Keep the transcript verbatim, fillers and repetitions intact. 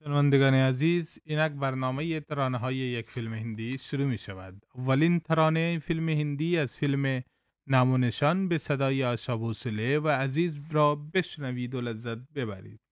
شنوندگان عزیز، اینک برنامه ترانه های یک فیلم هندی شروع می شود. اولین ترانه فیلم هندی از فیلم نام و نشان به صدای آشا بوسله و عزیز را بشنوید و لذت ببرید.